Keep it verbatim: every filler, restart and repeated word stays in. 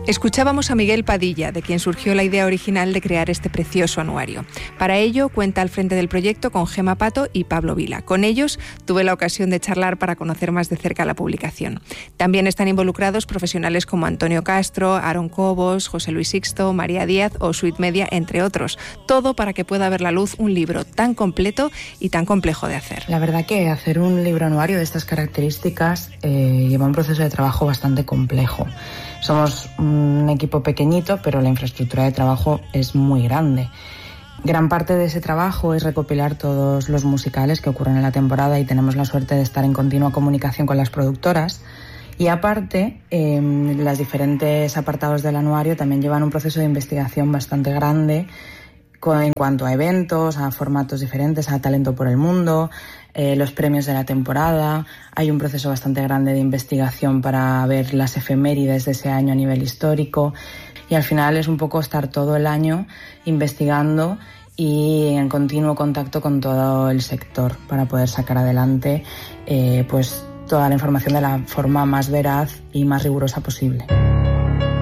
Escuchábamos a Miguel Padilla, de quien surgió la idea original de crear este precioso anuario. Para ello, cuenta al frente del proyecto con Gema Pato y Pablo Vila. Con ellos tuve la ocasión de charlar para conocer más de cerca la publicación. También están involucrados profesionales como Antonio Castro, Aaron Cobos, José Luis Sixto, María Díaz o Suite Media, entre otros. Todo para que pueda ver la luz un libro tan completo y tan complejo de hacer. La verdad que hacer un libro anuario de estas características eh, lleva un proceso de trabajo bastante complejo. Somos un equipo pequeñito, pero la infraestructura de trabajo es muy grande. Gran parte de ese trabajo es recopilar todos los musicales que ocurren en la temporada y tenemos la suerte de estar en continua comunicación con las productoras. Y aparte, eh, los diferentes apartados del anuario también llevan un proceso de investigación bastante grande en cuanto a eventos, a formatos diferentes, a talento por el mundo, eh, los premios de la temporada. Hay un proceso bastante grande de investigación para ver las efemérides de ese año a nivel histórico y al final es un poco estar todo el año investigando y en continuo contacto con todo el sector para poder sacar adelante eh, pues toda la información de la forma más veraz y más rigurosa posible.